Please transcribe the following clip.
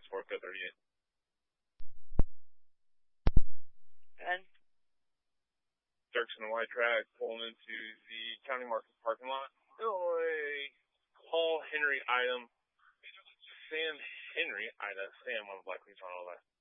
664 code 38. And Dirksen and White track pulling into the County Market parking lot. Illinois, Paul Henry item. Sam Henry, Ida, Sam on the black, please on all that.